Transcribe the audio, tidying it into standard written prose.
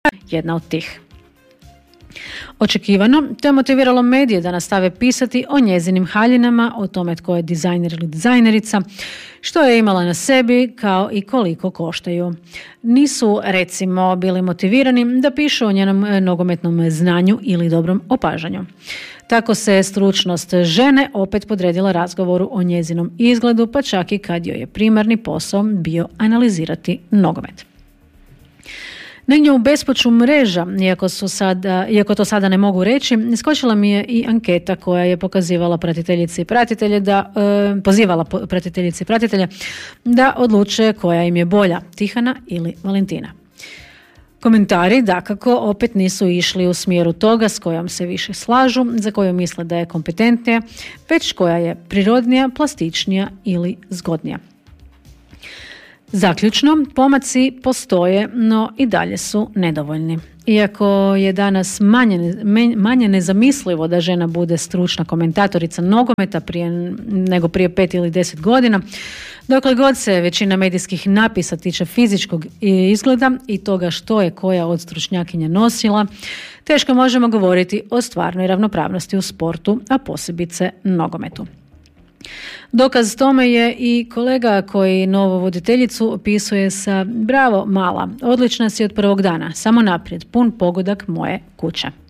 jedna od tih. Očekivano, to je motiviralo medije da nastave pisati o njezinim haljinama, o tome tko je dizajner ili dizajnerica, što je imala na sebi, kao i koliko koštaju. Nisu, recimo, bili motivirani da pišu o njenom nogometnom znanju ili dobrom opažanju. Tako se stručnost žene opet podredila razgovoru o njezinom izgledu, pa čak i kad joj je primarni posao bio analizirati nogomet. Negdje u bespuću mreža, iako to sada ne mogu reći, iskočila mi je i anketa koja je pozivala pratiteljice i pratitelje da odluče koja im je bolja, Tihana ili Valentina. Komentari, dakako, opet nisu išli u smjeru toga s kojom se više slažu, za koju misle da je kompetentnija, već koja je prirodnija, plastičnija ili zgodnija. Zaključno, pomaci postoje, no i dalje su nedovoljni. Iako je danas manje nezamislivo da žena bude stručna komentatorica nogometa nego prije 5 ili 10 godina, dokle god se većina medijskih napisa tiče fizičkog izgleda i toga što je koja od stručnjakinja nosila, teško možemo govoriti o stvarnoj ravnopravnosti u sportu, a posebice nogometu. Dokaz tome je i kolega koji novu voditeljicu opisuje sa: bravo mala, odlična si od prvog dana, samo naprijed, pun pogodak moje kuće.